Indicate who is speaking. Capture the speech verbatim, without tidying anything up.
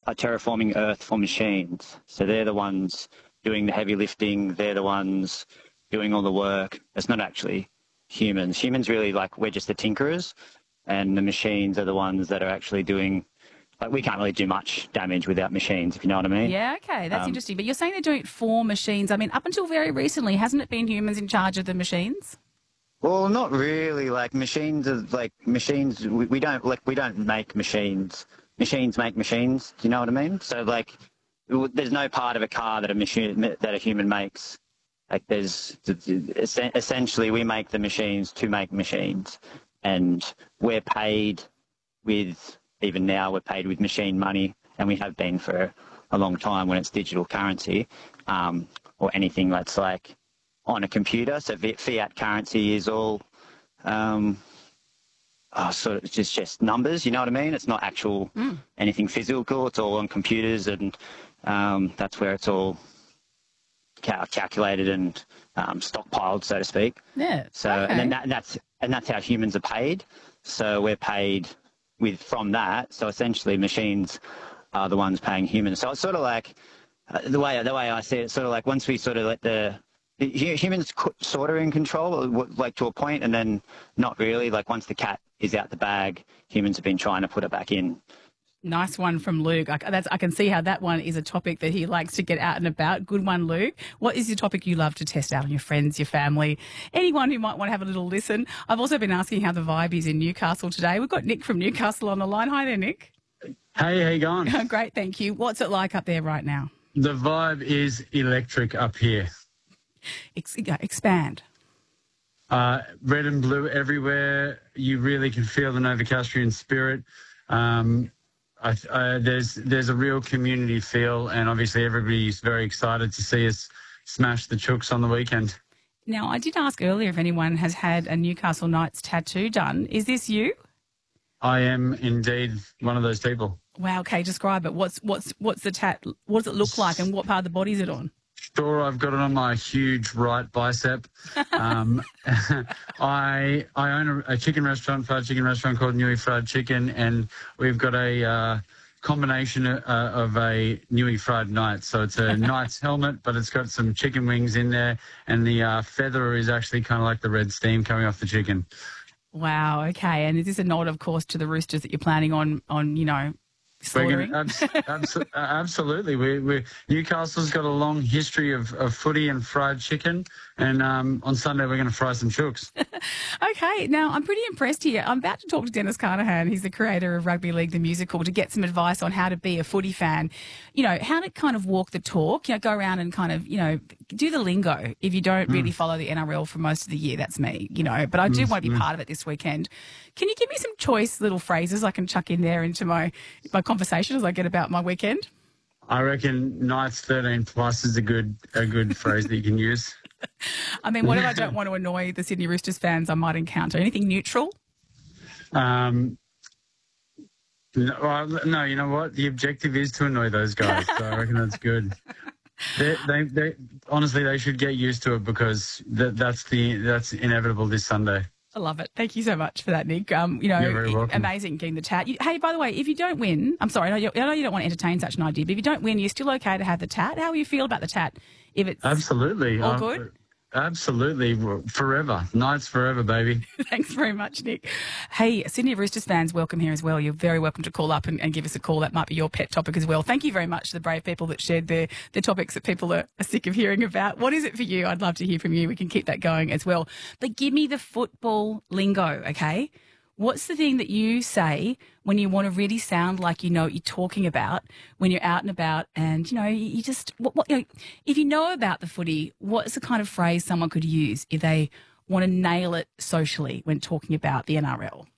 Speaker 1: are terraforming Earth for machines. So they're the ones doing the heavy lifting. They're the ones doing all the work. It's not actually humans. Humans really, like, we're just the tinkerers, and the machines are the ones that are actually doing, like, we can't really do much damage without machines, if you know what I mean.
Speaker 2: Yeah, okay, that's
Speaker 1: Um,
Speaker 2: interesting. But you're saying they're doing it for machines. I mean, up until very recently, hasn't it been humans in charge of the machines?
Speaker 1: Well, not really. Like, machines are like machines. We, we don't like we don't make machines. Machines make machines. Do you know what I mean? So, like, w- there's no part of a car that a machine that a human makes. Like, there's es- essentially we make the machines to make machines, and we're paid with, even now we're paid with machine money, and we have been for a long time when it's digital currency, um, or anything that's like on a computer. So vi- fiat currency is all um, oh, sort of just just numbers. You know what I mean? It's not actual
Speaker 2: Mm.
Speaker 1: anything physical. It's all on computers, and um, that's where it's all cal- calculated and um, stockpiled, so to speak.
Speaker 2: Yeah.
Speaker 1: So
Speaker 2: okay.
Speaker 1: and then that, and that's and that's how humans are paid. So we're paid with from that. So essentially, machines are the ones paying humans. So it's sort of like uh, the way the way I see it. It's sort of like once we sort of let the hu- humans co- sort of in control, w- like to a point, and then not really. Like once the cat is out the bag, humans have been trying to put it back in.
Speaker 2: Nice one from Luke. I, that's, I can see how that one is a topic that he likes to get out and about. Good one, Luke. What is your topic you love to test out on your friends, your family, anyone who might want to have a little listen? I've also been asking how the vibe is in Newcastle today. We've got Nick from Newcastle on the line. Hi there, Nick.
Speaker 3: Hey, how you going?
Speaker 2: Great, thank you. What's it like up there right now?
Speaker 3: The vibe is electric up here.
Speaker 2: Ex- expand.
Speaker 3: Uh, red and blue everywhere. You really can feel the Novocastrian spirit. Um, I, I, there's there's a real community feel, and obviously everybody's very excited to see us smash the Chooks on the weekend.
Speaker 2: Now, I did ask earlier if anyone has had a Newcastle Knights tattoo done. Is this you?
Speaker 3: I am indeed one of those people.
Speaker 2: Wow. Okay, describe it. What's what's what's the tat? What does it look like, and what part of the body is it on?
Speaker 3: Sure, I've got it on my huge right bicep. Um, I I own a, a chicken restaurant, fried chicken restaurant called Newey Fried Chicken, and we've got a uh, combination uh, of a Newey Fried Knight. So it's a Knight's helmet, but it's got some chicken wings in there, and the uh, feather is actually kind of like the red steam coming off the chicken.
Speaker 2: Wow. Okay. And is this a nod, of course, to the Roosters that you're planning on on you know? Slaughtering?
Speaker 3: We're gonna, abs- abs- uh, absolutely. We, we, Newcastle's got a long history of, of footy and fried chicken, and um, on Sunday we're going to fry some chooks.
Speaker 2: Okay, now I'm pretty impressed here. I'm about to talk to Dennis Carnahan. He's the creator of Rugby League the Musical, to get some advice on how to be a footy fan. You know, how to kind of walk the talk, you know, go around and kind of, you know, do the lingo if you don't really follow the N R L for most of the year. That's me, you know, but I do want to be part of it this weekend. Can you give me some choice little phrases I can chuck in there into my, my conversation as I get about my weekend?
Speaker 3: I reckon Knights thirteen plus is a good a good phrase that you can use.
Speaker 2: I mean, what if I don't want to annoy the Sydney Roosters fans I might encounter? Anything neutral?
Speaker 3: Um, no, well, no, you know what? The objective is to annoy those guys, so I reckon that's good. They, they, they, honestly, they should get used to it, because that, that's the that's inevitable this Sunday.
Speaker 2: I love it. Thank you so much for that, Nick. Um, you know,
Speaker 3: You're very welcome.
Speaker 2: amazing getting the tat. You, hey, by the way, if you don't win, I'm sorry, I know, you, I know you don't want to entertain such an idea, but if you don't win, you're still okay to have the tat. How will you feel about the tat? If it's
Speaker 3: Absolutely.
Speaker 2: all
Speaker 3: Um,
Speaker 2: good?
Speaker 3: Absolutely. Forever. Knights forever, baby.
Speaker 2: Thanks very much, Nick. Hey, Sydney Roosters fans, welcome here as well. You're very welcome to call up and, and give us a call. That might be your pet topic as well. Thank you very much to the brave people that shared their, their topics that people are, are sick of hearing about. What is it for you? I'd love to hear from you. We can keep that going as well. But give me the football lingo, okay? What's the thing that you say when you want to really sound like you know what you're talking about when you're out and about, and, you know, you, you just, what, what, you know, if you know about the footy, what's the kind of phrase someone could use if they want to nail it socially when talking about the N R L?